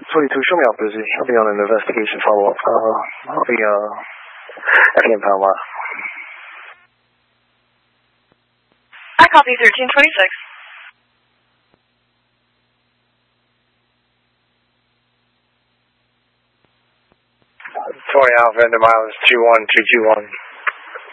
22, show me out busy. I'll be on an investigation follow-up. I'll be, at the impound lot. I copy 1326. 20 Alpha, into miles 21321.